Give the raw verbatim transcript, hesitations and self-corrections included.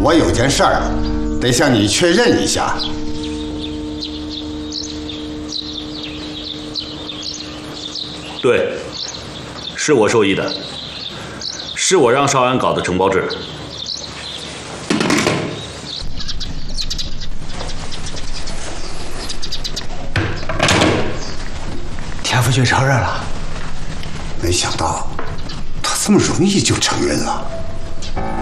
我有件事儿得向你确认一下。 对，是我授意的，是我让少安搞的承包制。 田福军承认了， 没想到他这么容易就承认了。